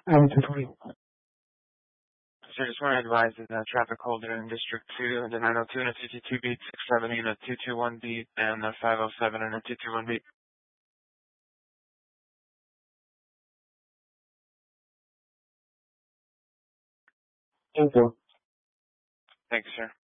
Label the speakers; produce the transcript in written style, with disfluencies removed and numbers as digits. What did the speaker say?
Speaker 1: I'm sorry.
Speaker 2: Sir, just want to advise that traffic holder in District 2, the 902 and a 52B, 670 and a 221B, and the 507 and a 221B.
Speaker 1: Thank you.
Speaker 2: Thanks, sir.